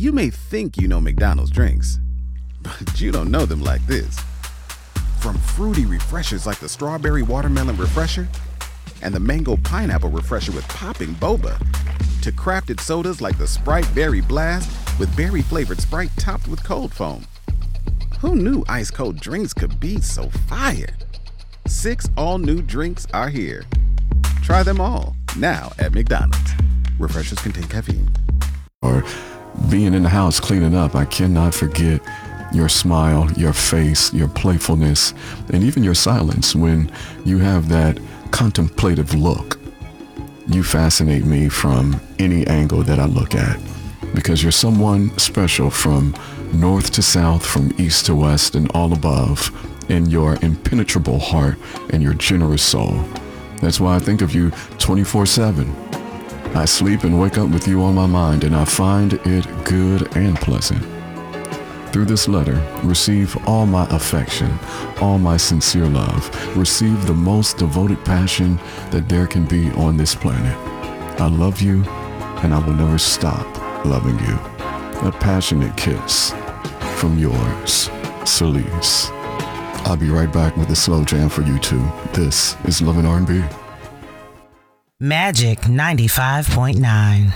You may think you know McDonald's drinks, but you don't know them like this. From fruity refreshers like the Strawberry Watermelon Refresher and the Mango Pineapple Refresher with popping boba, to crafted sodas like the Sprite Berry Blast with berry-flavored Sprite topped with cold foam. Who knew ice-cold drinks could be so fire? 6 all-new drinks are here. Try them all, now at McDonald's. Refreshers contain caffeine. Or being in the house cleaning up, I cannot forget your smile, your face, your playfulness, and even your silence when you have that contemplative look. You fascinate me from any angle that I look at because you're someone special from north to south, from east to west, and all above in your impenetrable heart and your generous soul. That's why I think of you 24/7. I sleep and wake up with you on my mind, and I find it good and pleasant. Through this letter, receive all my affection, all my sincere love. Receive the most devoted passion that there can be on this planet. I love you, and I will never stop loving you. A passionate kiss from yours, Celise. I'll be right back with a slow jam for you two. This is Love and R&B. Magic 95.9.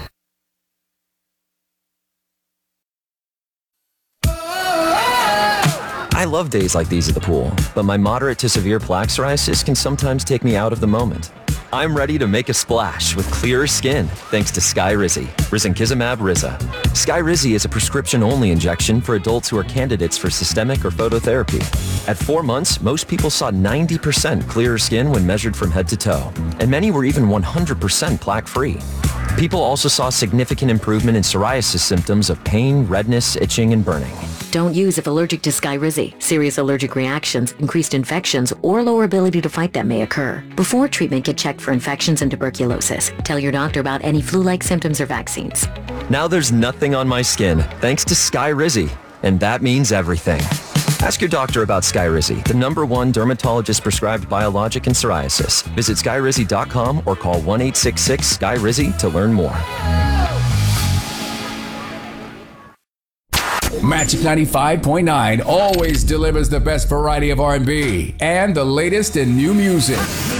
I love days like these at the pool, but my moderate to severe plaque psoriasis can sometimes take me out of the moment. I'm ready to make a splash with clearer skin thanks to Skyrizi, risankizumab Riza. Skyrizi is a prescription-only injection for adults who are candidates for systemic or phototherapy. At 4 months, most people saw 90% clearer skin when measured from head to toe, and many were even 100% plaque-free. People also saw significant improvement in psoriasis symptoms of pain, redness, itching, and burning. Don't use if allergic to Skyrizi. Serious allergic reactions, increased infections, or lower ability to fight them may occur. Before treatment, get checked for infections and tuberculosis. Tell your doctor about any flu-like symptoms or vaccines. Now there's nothing on my skin thanks to Skyrizi, and that means everything. Ask your doctor about Skyrizi, the #1 dermatologist-prescribed biologic in psoriasis. Visit skyrizi.com or call 1-866-SKY-RIZI to learn more. Magic 95.9 always delivers the best variety of R&B and the latest in new music.